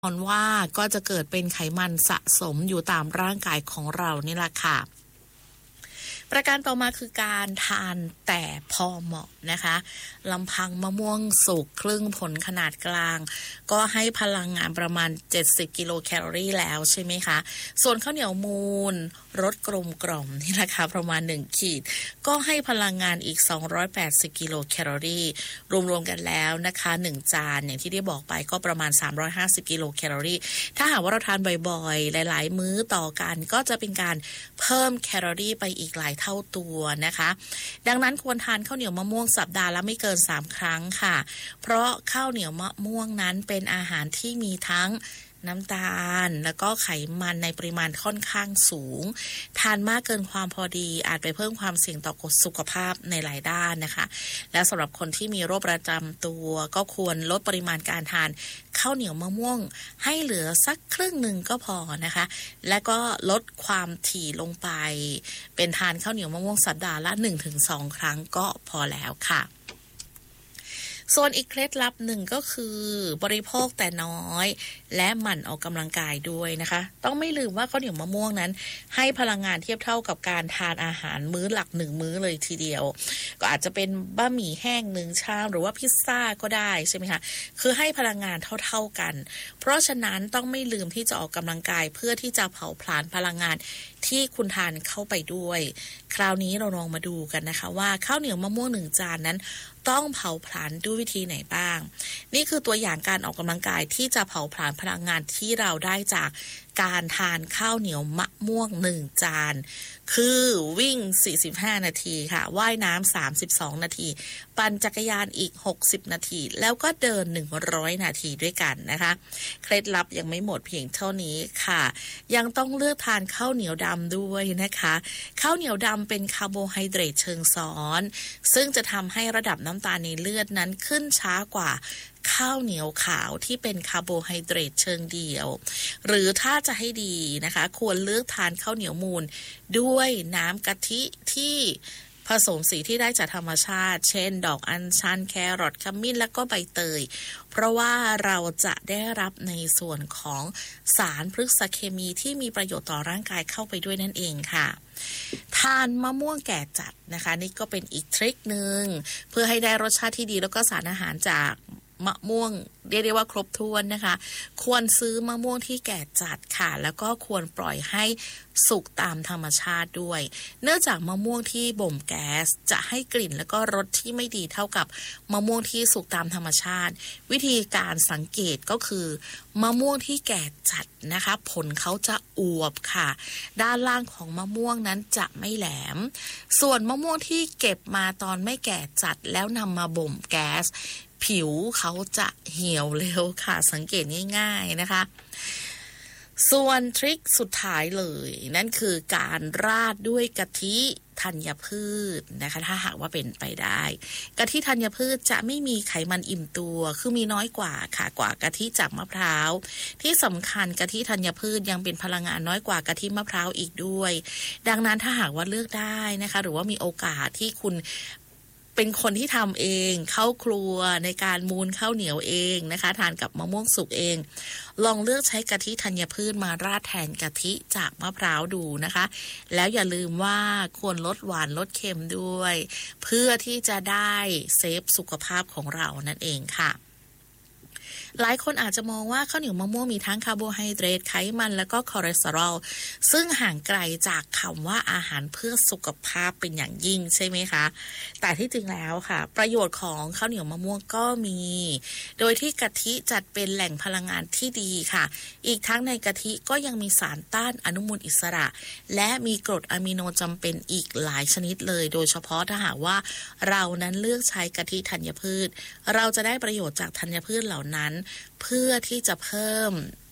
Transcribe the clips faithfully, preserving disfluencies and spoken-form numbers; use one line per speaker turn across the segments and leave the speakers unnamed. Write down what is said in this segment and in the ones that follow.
อนว่าก็จะเกิดเป็นไขมันสะสมอยู่ตามร่างกายของเรานี่แหละค่ะประการต่อมาคือการทานแต่พอเหมาะนะคะลำพังมะม่วงสุกครึ่งผลขนาดกลางก็ให้พลังงานประมาณเจ็ดสิบกิโลแคลอรี่แล้วใช่ไหมคะส่วนข้าวเหนียวมูนรสกลมกล่อมนี่แหละค่ะประมาณหนึ่งขีดก็ให้พลังงานอีกสองร้อยแปดสิบกิโลแคลอรี่รวมๆกันแล้วนะคะหนึ่งจานอย่างที่ได้บอกไปก็ประมาณสามร้อยห้าสิบกิโลแคลอรี่ถ้าหากว่าเราทานบ่อยๆหลายๆมื้อต่อกันก็จะเป็นการเพิ่มแคลอรี่ไปอีกหลายเท่าตัวนะคะดังนั้นควรทานข้าวเหนียวมะม่วงสัปดาห์ละไม่เกินสามครั้งค่ะเพราะข้าวเหนียวมะม่วงนั้นเป็นอาหารที่มีทั้งน้ำตาลแล้วก็ไขมันในปริมาณค่อนข้างสูงทานมากเกินความพอดีอาจไปเพิ่มความเสี่ยงต่อสุขภาพในหลายด้านนะคะและสำหรับคนที่มีโรคประจำตัวก็ควรลดปริมาณการทานข้าวเหนียวมะม่วงให้เหลือสักครึ่งหนึ่งก็พอนะคะและก็ลดความถี่ลงไปเป็นทานข้าวเหนียวมะม่วงสัปดาห์ละ หนึ่งถึงสอง ครั้งก็พอแล้วค่ะส่วนอีกเคล็ดลับหนึ่งก็คือบริโภคแต่น้อยและหมั่นออกกำลังกายด้วยนะคะต้องไม่ลืมว่าข้าวเหนียวมะม่วงนั้นให้พลังงานเทียบเท่ากับการทานอาหารมื้อหลักหนึ่งมื้อเลยทีเดียวก็อาจจะเป็นบะหมี่แห้งหนึ่งชามหรือว่าพิซซ่าก็ได้ใช่ไหมคะคือให้พลังงานเท่าๆกันเพราะฉะนั้นต้องไม่ลืมที่จะออกกำลังกายเพื่อที่จะเผาผลาญพลังงานที่คุณทานเข้าไปด้วยคราวนี้เราลองมาดูกันนะคะว่าข้าวเหนียวมะม่วงหนึ่งจานนั้นต้องเผาผลาญด้วยวิธีไหนบ้างนี่คือตัวอย่างการออกกำลังกายที่จะเผาผลาญพลังงานที่เราได้จากการทานข้าวเหนียวมะม่วงหนึ่งจานคือวิ่งสี่สิบห้านาทีค่ะว่ายน้ำสามสิบสองนาทีปั่นจักรยานอีกหกสิบนาทีแล้วก็เดินหนึ่งร้อยนาทีด้วยกันนะคะเคล็ดลับยังไม่หมดเพียงเท่านี้ค่ะยังต้องเลือกทานข้าวเหนียวดำด้วยนะคะข้าวเหนียวดำเป็นคาร์โบไฮเดรตเชิงซ้อนซึ่งจะทำให้ระดับน้ำตาลในเลือดนั้นขึ้นช้ากว่าข้าวเหนียวขาวที่เป็นคาร์โบไฮเดรตเชิงเดียวหรือถ้าจะให้ดีนะคะควรเลือกทานข้าวเหนียวมูนด้วยน้ำกะทิที่ผสมสีที่ได้จากธรรมชาติเช่นดอกอัญชันแครอทขมิ้นและก็ใบเตยเพราะว่าเราจะได้รับในส่วนของสารพฤกษเคมีที่มีประโยชน์ต่อร่างกายเข้าไปด้วยนั่นเองค่ะทานมะม่วงแก่จัดนะคะนี่ก็เป็นอีกทริคนึงเพื่อให้ได้รสชาติที่ดีแล้วก็สารอาหารจากมะม่วงเรียกได้ว่าครบถ้วนนะคะควรซื้อมะม่วงที่แก่จัดค่ะแล้วก็ควรปล่อยให้สุกตามธรรมชาติด้วยเนื่องจากมะม่วงที่บ่มแก๊สจะให้กลิ่นแล้วก็รสที่ไม่ดีเท่ากับมะม่วงที่สุกตามธรรมชาติวิธีการสังเกตก็คือมะม่วงที่แก่จัดนะคะผลเขาจะอวบค่ะด้านล่างของมะม่วงนั้นจะไม่แหลมส่วนมะม่วงที่เก็บมาตอนไม่แก่จัดแล้วนำมาบ่มแก๊สผิวเขาจะเหี่ยวเร็วค่ะสังเกตง่ายๆนะคะส่วนทริคสุดท้ายเลยนั่นคือการราดด้วยกะทิธัญพืชนะคะถ้าหากว่าเป็นไปได้กะทิธัญพืชจะไม่มีไขมันอิ่มตัวคือมีน้อยกว่าค่ะกว่ากะทิจากมะพร้าวที่สำคัญกะทิธัญพืชยังเป็นพลังงานน้อยกว่ากะทิมะพร้าวอีกด้วยดังนั้นถ้าหากว่าเลือกได้นะคะหรือว่ามีโอกาสที่คุณเป็นคนที่ทำเองเข้าครัวในการมูนข้าวเหนียวเองนะคะทานกับมะม่วงสุกเองลองเลือกใช้กะทิธัญพืชมาราดแทนกะทิจากมะพร้าวดูนะคะแล้วอย่าลืมว่าควรลดหวานลดเค็มด้วยเพื่อที่จะได้เซฟสุขภาพของเรานั่นเองค่ะหลายคนอาจจะมองว่าข้าวเหนียวมะม่วงมีทั้งคาร์โบไฮเดรตไขมันแล้วก็คอเลสเตอรอลซึ่งห่างไกลจากคำว่าอาหารเพื่อสุขภาพเป็นอย่างยิ่งใช่ไหมคะแต่ที่จริงแล้วค่ะประโยชน์ของข้าวเหนียวมะม่วงก็มีโดยที่กะทิจัดเป็นแหล่งพลังงานที่ดีค่ะอีกทั้งในกะทิก็ยังมีสารต้านอนุมูลอิสระและมีกรดอะมิโนจำเป็นอีกหลายชนิดเลยโดยเฉพาะถ้าหากว่าเรานั้นเลือกใช้กะทิธัญพืชเราจะได้ประโยชน์จากธัญพืชเหล่านั้นเพื่อที่จะเพิ่ม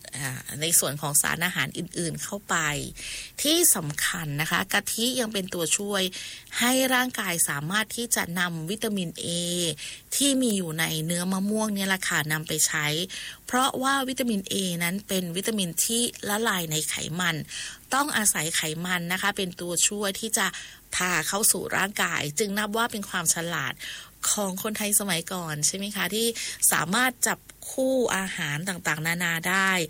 ในส่วนของสารอาหารอื่นๆเข้าไปที่สำคัญนะคะกะทิยังเป็นตัวช่วยให้ร่างกายสามารถที่จะนำวิตามิน A ที่มีอยู่ในเนื้อมะม่วงเนี่ยแหละค่ะนำไปใช้เพราะว่าวิตามิน A นั้นเป็นวิตามินที่ละลายในไขมันต้องอาศัยไขมันนะคะเป็นตัวช่วยที่จะพาเข้าสู่ร่างกายจึงนับว่าเป็นความฉลาดของคนไทยสมัยก่อนใช่ไหมคะที่สามารถจับคู่อาหารต่างๆนานาได้